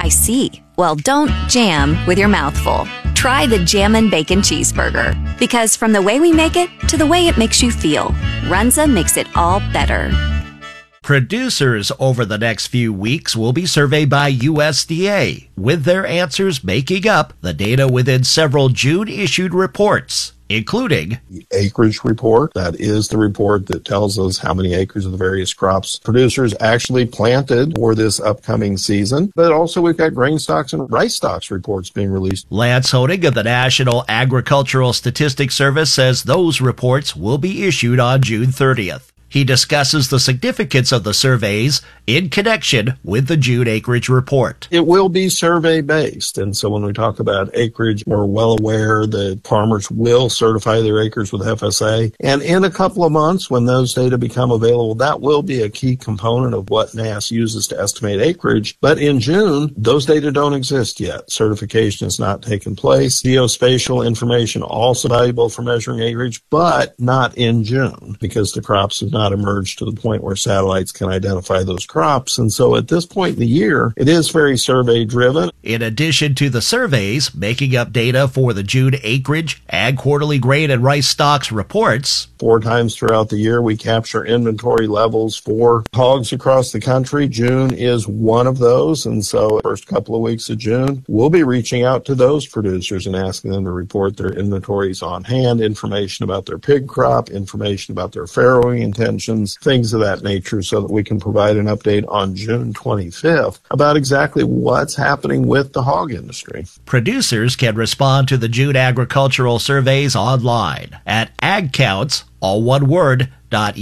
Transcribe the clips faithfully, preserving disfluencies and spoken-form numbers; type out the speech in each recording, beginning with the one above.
see. Well, don't jam with your mouth full. Try the Jammin' Bacon Cheeseburger. Because from the way we make it to the way it makes you feel, Runza makes it all better. Producers over the next few weeks will be surveyed by U S D A, with their answers making up the data within several June-issued reports, including the acreage report. That is the report that tells us how many acres of the various crops producers actually planted for this upcoming season. But also we've got grain stocks and rice stocks reports being released. Lance Honig of the National Agricultural Statistics Service says those reports will be issued on June thirtieth. He discusses the significance of the surveys in connection with the June acreage report. It will be survey-based, and so when we talk about acreage, we're well aware that farmers will certify their acres with F S A, and in a couple of months, when those data become available, that will be a key component of what N A S uses to estimate acreage. But in June, those data don't exist yet. Certification has not taken place. Geospatial information also valuable for measuring acreage, but not in June, because the crops have not not emerged to the point where satellites can identify those crops. And so at this point in the year, it is very survey driven. In addition to the surveys making up data for the June acreage, Ag Quarterly Grain and Rice Stocks reports, four times throughout the year, we capture inventory levels for hogs across the country. June is one of those. And so the first couple of weeks of June, we'll be reaching out to those producers and asking them to report their inventories on hand, information about their pig crop, information about their farrowing intentions, things of that nature, so that we can provide an update on June twenty-fifth about exactly what's happening with the hog industry. Producers can respond to the June agricultural surveys online at agcounts, all one word,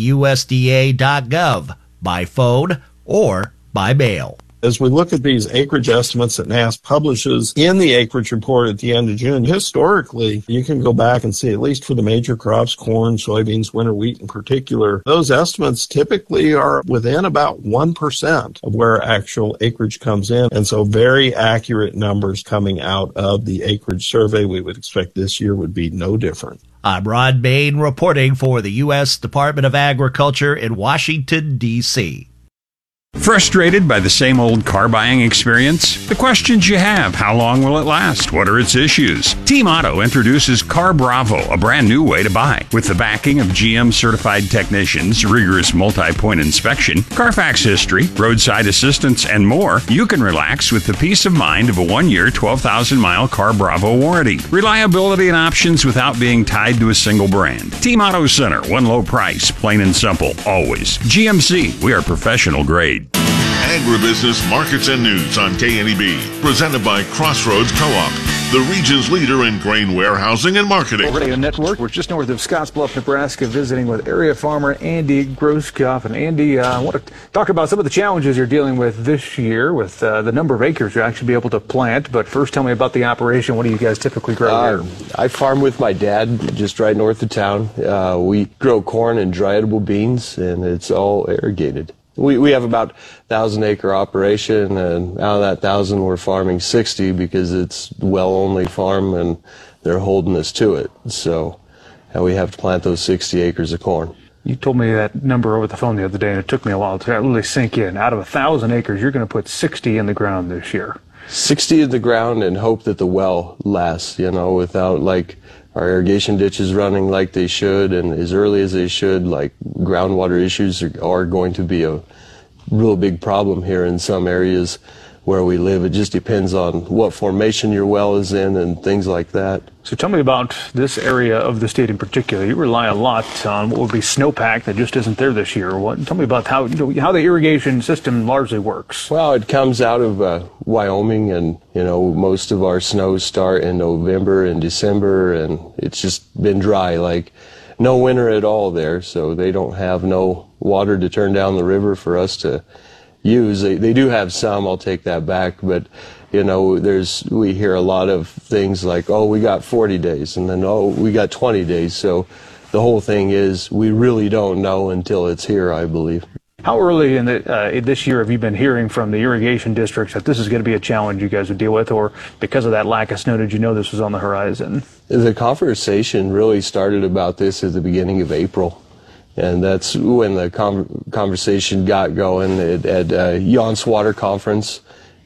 .usda.gov, by phone or by mail. As we look at these acreage estimates that N A S publishes in the acreage report at the end of June, historically, you can go back and see, at least for the major crops, corn, soybeans, winter wheat in particular, those estimates typically are within about one percent of where actual acreage comes in. And so very accurate numbers coming out of the acreage survey. We would expect this year would be no different. I'm Ron Bain reporting for the U S Department of Agriculture in Washington, D C Frustrated by the same old car buying experience? The questions you have: how long will it last? What are its issues? Team Auto introduces Car Bravo, a brand new way to buy. With the backing of G M certified technicians, rigorous multi-point inspection, Carfax history, roadside assistance, and more, you can relax with the peace of mind of a one-year, twelve thousand mile Car Bravo warranty. Reliability and options without being tied to a single brand. Team Auto Center, one low price, plain and simple, always. G M C, we are professional grade. Agribusiness Markets and News on K N E B, presented by Crossroads Co-op, the region's leader in grain warehousing and marketing. Radio Network. We're just north of Scottsbluff, Nebraska, visiting with area farmer Andy Groskopf. And Andy, uh, I want to talk about some of the challenges you're dealing with this year with uh, the number of acres you actually be able to plant. But first, tell me about the operation. What do you guys typically grow uh, here? I farm with my dad just right north of town. Uh, we grow corn and dry edible beans, and it's all irrigated. We we have about a thousand acre operation, and out of that thousand we're farming sixty because it's well only farm and they're holding us to it. So uh, we have to plant those sixty acres of corn. You told me that number over the phone the other day, and it took me a while to really sink in. Out of a thousand acres, you're going to put sixty in the ground this year. sixty in the ground and hope that the well lasts, you know, without like our irrigation ditches running like they should and as early as they should. Like groundwater issues are, are going to be a real big problem here in some areas where we live. It just depends on what formation your well is in and things like that. So tell me about this area of the state in particular. You rely a lot on what would be snowpack that just isn't there this year. What, tell me about how, you know, how the irrigation system largely works. Well, it comes out of uh, Wyoming, and you know most of our snows start in November and December, and it's just been dry, like no winter at all there. So they don't have no water to turn down the river for us to use. They, they do have some, I'll take that back, but you know, there's, we hear a lot of things like, oh, we got forty days, and then, oh, we got twenty days. So the whole thing is, we really don't know until it's here, I believe. How early in the, uh, this year have you been hearing from the irrigation districts that this is going to be a challenge you guys would deal with, or because of that lack of snow, did you know this was on the horizon? The conversation really started about this at the beginning of April. And that's when the con- conversation got going at, at uh, Yonce Water Conference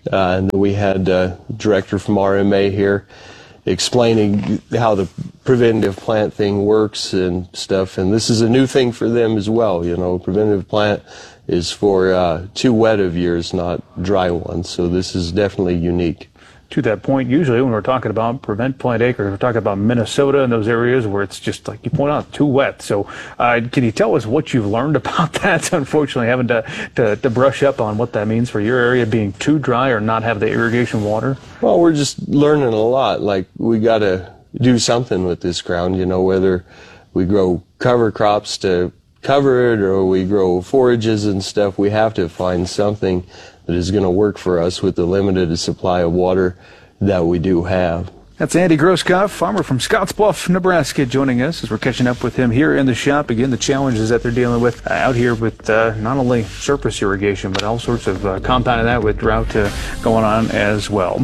Uh, and we had a director from R M A here explaining how the preventative plant thing works and stuff. And this is a new thing for them as well. You know, preventative plant is for uh, two wet of years, not dry ones. So this is definitely unique. To that point, usually when we're talking about prevent plant acres, we're talking about Minnesota and those areas where it's just, like you point out, too wet. So uh, can you tell us what you've learned about that? Unfortunately, having to, to, to brush up on what that means for your area being too dry or not have the irrigation water? Well, we're just learning a lot. Like, we got to do something with this ground, you know, whether we grow cover crops to cover it or we grow forages and stuff. We have to find something that is going to work for us with the limited supply of water that we do have. That's Andy Groskopf, farmer from Scottsbluff, Nebraska, joining us as we're catching up with him here in the shop. Again, the challenges that they're dealing with uh, out here with uh, not only surface irrigation, but all sorts of uh, compounding that with drought uh, going on as well.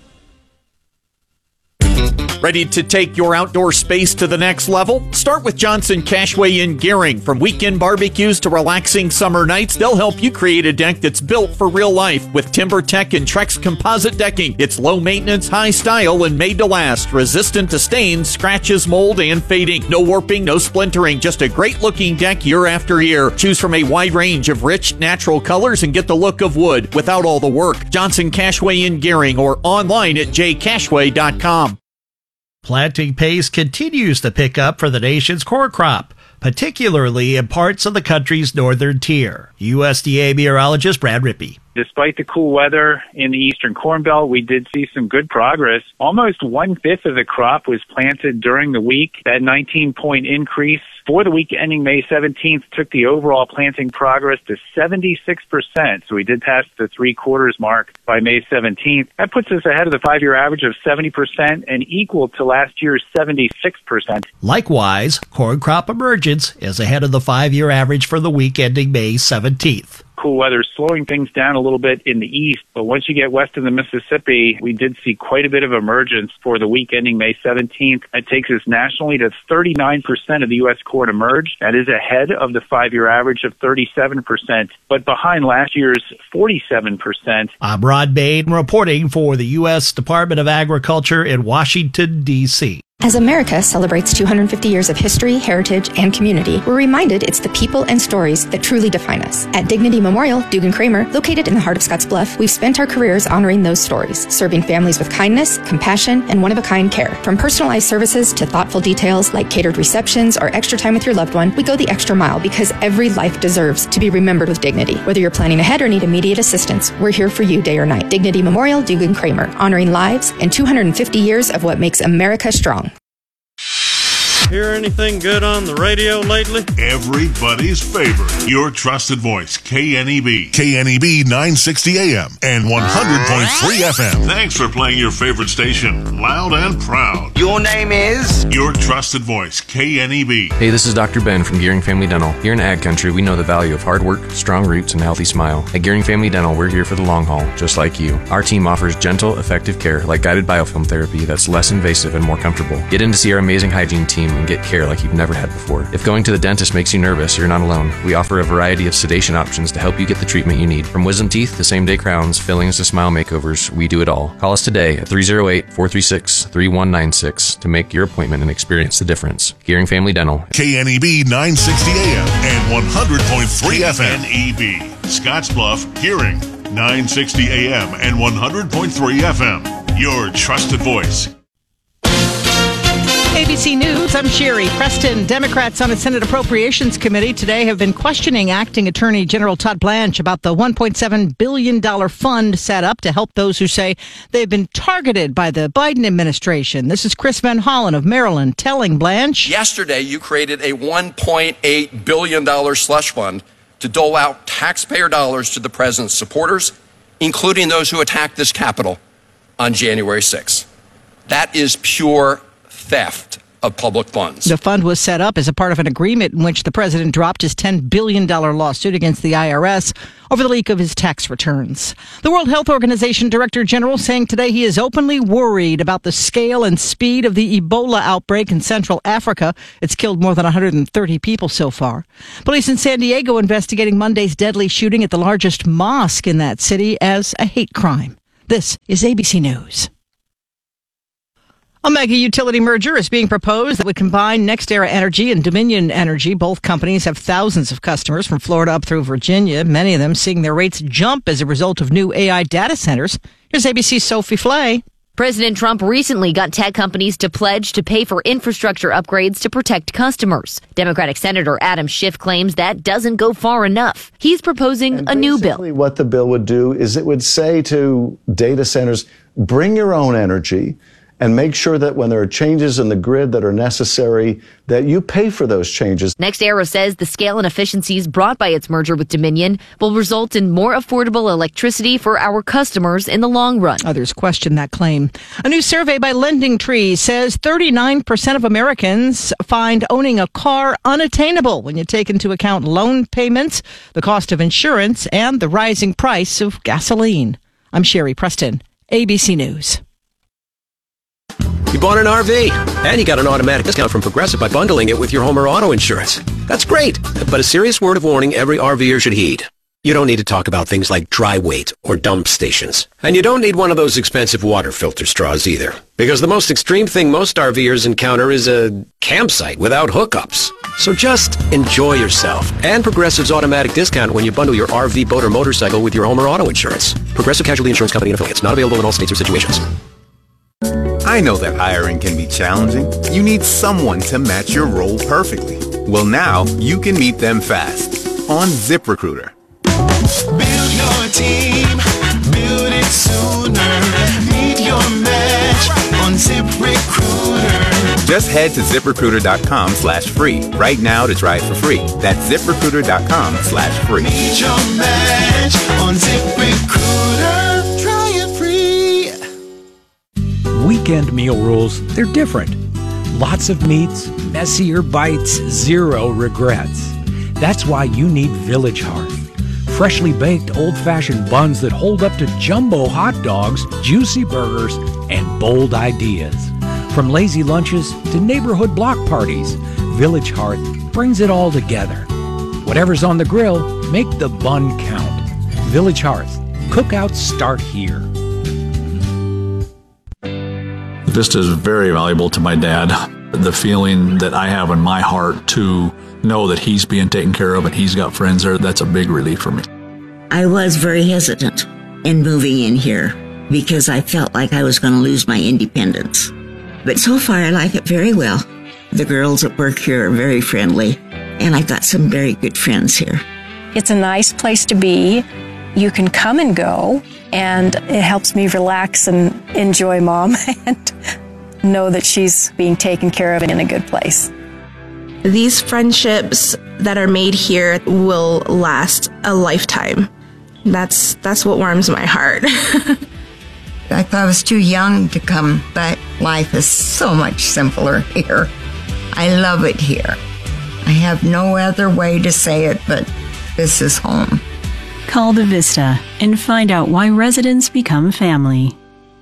Ready to take your outdoor space to the next level? Start with Johnson Cashway in Gearing. From weekend barbecues to relaxing summer nights, they'll help you create a deck that's built for real life. With TimberTech and Trex composite decking, it's low maintenance, high style, and made to last. Resistant to stains, scratches, mold, and fading. No warping, no splintering, just a great looking deck year after year. Choose from a wide range of rich, natural colors and get the look of wood without all the work. Johnson Cashway in Gearing or online at j cashway dot com. Planting pace continues to pick up for the nation's core crop, particularly in parts of the country's northern tier. U S D A meteorologist Brad Rippey. Despite the cool weather in the eastern Corn Belt, we did see some good progress. Almost one-fifth of the crop was planted during the week. That nineteen-point increase for the week ending May seventeenth took the overall planting progress to seventy-six percent. So we did pass the three-quarters mark by May seventeenth. That puts us ahead of the five-year average of seventy percent and equal to last year's seventy-six percent. Likewise, corn crop emergence is ahead of the five-year average for the week ending May seventeenth. Cool weather slowing things down a little bit in the east, but once you get west of the Mississippi, we did see quite a bit of emergence for the week ending May seventeenth. That takes us nationally to thirty-nine percent of the U S corn emerged. That is ahead of the five-year average of thirty-seven percent, but behind last year's forty-seven percent. I'm Rod Bain reporting for the U S Department of Agriculture in Washington, D C As America celebrates two hundred fifty years of history, heritage, and community, we're reminded it's the people and stories that truly define us. At Dignity Memorial, Dugan Kramer, located in the heart of Scottsbluff, we've spent our careers honoring those stories, serving families with kindness, compassion, and one-of-a-kind care. From personalized services to thoughtful details like catered receptions or extra time with your loved one, we go the extra mile because every life deserves to be remembered with dignity. Whether you're planning ahead or need immediate assistance, we're here for you day or night. Dignity Memorial, Dugan Kramer, honoring lives and two hundred fifty years of what makes America strong. Hear anything good on the radio lately? Everybody's favorite. Your trusted voice, K N E B. K N E B nine sixty A M and one hundred point three F M. Thanks for playing your favorite station, loud and proud. Your name is? Your trusted voice, K N E B. Hey, this is Doctor Ben from Gearing Family Dental. Here in Ag Country, we know the value of hard work, strong roots, and a healthy smile. At Gearing Family Dental, we're here for the long haul, just like you. Our team offers gentle, effective care like guided biofilm therapy that's less invasive and more comfortable. Get in to see our amazing hygiene team and get care like you've never had before. If going to the dentist makes you nervous, you're not alone. We offer a variety of sedation options to help you get the treatment you need. From wisdom teeth to same-day crowns, fillings to smile makeovers, we do it all. Call us today at three oh eight, four three six, three one nine six to make your appointment and experience the difference. Gearing Family Dental. K N E B nine sixty A M and one hundred point three F M. K N E B. Scottsbluff, Gearing, nine sixty A M and one hundred point three F M. Your trusted voice. A B C News, I'm Sherry Preston. Democrats on a Senate Appropriations Committee today have been questioning Acting Attorney General Todd Blanche about the one point seven billion dollars fund set up to help those who say they've been targeted by the Biden administration. This is Chris Van Hollen of Maryland telling Blanche. Yesterday, you created a one point eight billion dollars slush fund to dole out taxpayer dollars to the president's supporters, including those who attacked this Capitol on January sixth. That is pure theft of public funds. The fund was set up as a part of an agreement in which the president dropped his ten billion dollars lawsuit against the I R S over the leak of his tax returns. The World Health Organization Director General saying today he is openly worried about the scale and speed of the Ebola outbreak in Central Africa. It's killed more than one hundred thirty people so far. Police in San Diego investigating Monday's deadly shooting at the largest mosque in that city as a hate crime. This is A B C News. A mega utility merger is being proposed that would combine NextEra Energy and Dominion Energy. Both companies have thousands of customers from Florida up through Virginia, many of them seeing their rates jump as a result of new A I data centers. Here's A B C's Sophie Flay. President Trump recently got tech companies to pledge to pay for infrastructure upgrades to protect customers. Democratic Senator Adam Schiff claims that doesn't go far enough. He's proposing a new bill. What the bill would do is it would say to data centers, bring your own energy, and make sure that when there are changes in the grid that are necessary, that you pay for those changes. NextEra says the scale and efficiencies brought by its merger with Dominion will result in more affordable electricity for our customers in the long run. Others question that claim. A new survey by Lending Tree says thirty-nine percent of Americans find owning a car unattainable when you take into account loan payments, the cost of insurance, and the rising price of gasoline. I'm Sherry Preston, A B C News. You bought an R V, and you got an automatic discount from Progressive by bundling it with your home or auto insurance. That's great, but a serious word of warning every RVer should heed. You don't need to talk about things like dry weight or dump stations. And you don't need one of those expensive water filter straws either. Because the most extreme thing most RVers encounter is a campsite without hookups. So just enjoy yourself and Progressive's automatic discount when you bundle your R V, boat, or motorcycle with your home or auto insurance. Progressive Casualty Insurance Company and affiliates. Not available in all states or situations. I know that hiring can be challenging. You need someone to match your role perfectly. Well, now you can meet them fast on ZipRecruiter. Build your team, build it sooner. Meet your match on ZipRecruiter. Just head to ZipRecruiter.com slash free right now to try it for free. That's ZipRecruiter.com slash free. Meet your match on ZipRecruiter. Try it free. Weekend meal rules, they're different. Lots of meats, messier bites, zero regrets. That's why you need Village Hearth. Freshly baked old-fashioned buns that hold up to jumbo hot dogs, juicy burgers, and bold ideas. From lazy lunches to neighborhood block parties, Village Hearth brings it all together. Whatever's on the grill, make the bun count. Village Hearth. Cookouts start here. Vista is very valuable to my dad. The feeling that I have in my heart to know that he's being taken care of and he's got friends there, that's a big relief for me. I was very hesitant in moving in here because I felt like I was going to lose my independence. But so far, I like it very well. The girls at work here are very friendly, and I've got some very good friends here. It's a nice place to be. You can come and go, and it helps me relax and enjoy Mom and know that she's being taken care of and in a good place. These friendships that are made here will last a lifetime. That's that's what warms my heart. I thought I was too young to come, but life is so much simpler here. I love it here. I have no other way to say it, but this is home. Call the Vista and find out why residents become family.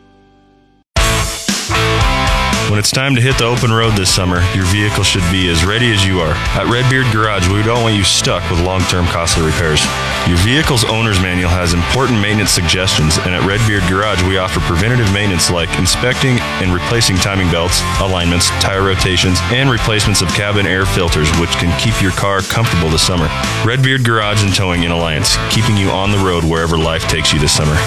When it's time to hit the open road this summer, your vehicle should be as ready as you are. At Redbeard Garage, we don't want you stuck with long-term costly repairs. Your vehicle's owner's manual has important maintenance suggestions, and at Redbeard Garage, we offer preventative maintenance like inspecting and replacing timing belts, alignments, tire rotations, and replacements of cabin air filters, which can keep your car comfortable this summer. Redbeard Garage and Towing in Alliance, keeping you on the road wherever life takes you this summer.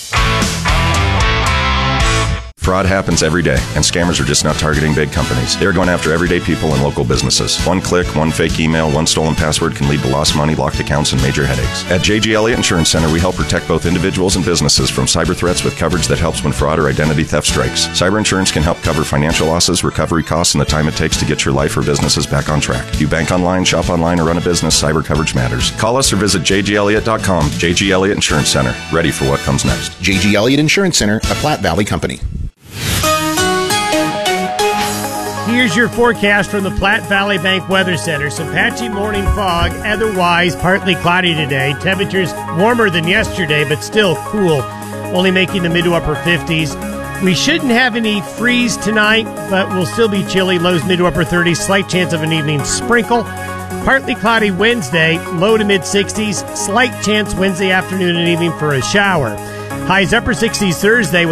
Fraud happens every day, and scammers are just not targeting big companies. They're going after everyday people and local businesses. One click, one fake email, one stolen password can lead to lost money, locked accounts, and major headaches. At J G Elliott Insurance Center, we help protect both individuals and businesses from cyber threats with coverage that helps when fraud or identity theft strikes. Cyber insurance can help cover financial losses, recovery costs, and the time it takes to get your life or businesses back on track. If you bank online, shop online, or run a business, cyber coverage matters. Call us or visit j g elliott dot com. J G Elliott Insurance Center. Ready for what comes next. J G Elliott Insurance Center, a Platte Valley company. here's your forecast from the Platte Valley Bank Weather Center. Some patchy morning fog, otherwise partly cloudy today. Temperatures warmer than yesterday, but still cool, only making the mid to upper fifties. We shouldn't have any freeze tonight, but we'll still be chilly. Lows mid to upper thirties, slight chance of an evening sprinkle. Partly cloudy Wednesday, low to mid sixties, slight chance Wednesday afternoon and evening for a shower. Highs upper sixties Thursday with